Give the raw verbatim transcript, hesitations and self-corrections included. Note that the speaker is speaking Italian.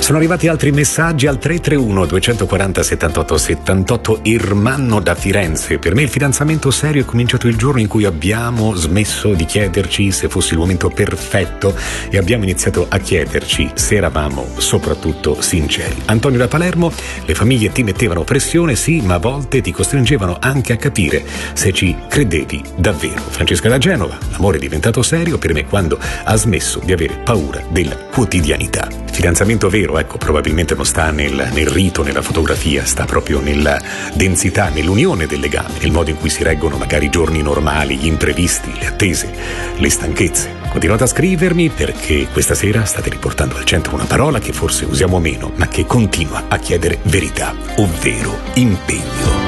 Sono arrivati altri messaggi al tre tre uno due quattro zero settantotto settantotto. Ermanno da Firenze: per me il fidanzamento serio è cominciato il giorno in cui abbiamo smesso di chiederci se fosse il momento perfetto e abbiamo iniziato a chiederci se eravamo soprattutto sinceri. Antonio da Palermo: le famiglie ti mettevano pressione, sì, ma a volte ti costringevano anche a capire se ci credevi davvero. Francesca da Genova: l'amore è diventato serio per me quando ha smesso di avere paura della quotidianità. Fidanzamento vero, ecco, probabilmente non sta nel, nel rito, nella fotografia, sta proprio nella densità, nell'unione del legame, nel modo in cui si reggono magari i giorni normali, gli imprevisti, le attese, le stanchezze. Continuate a scrivermi perché questa sera state riportando al centro una parola che forse usiamo meno, ma che continua a chiedere verità, ovvero impegno.